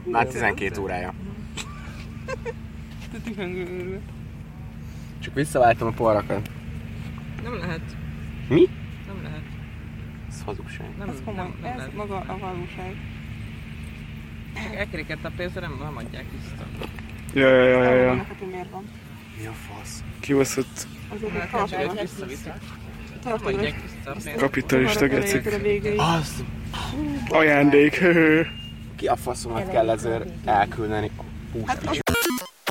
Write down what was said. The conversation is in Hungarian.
Már 12 órája. Csak visszaváltam a poharakat. Nem lehet. Mi? Nem lehet. Ez hazugság. Ez komoly, ez maga a valóság. Csak elkerített a pénzt, nem adják vissza. Ja. Neked miért van? Mi a fasz? Kibaszott Azért egy Csak tartalom. vissza-vissza. Nem Tartalom. adják vissza a pénzt. kapitalista gecik. Az! Ajándék. Ki a faszomat kell ezért elküldeni a Hát húst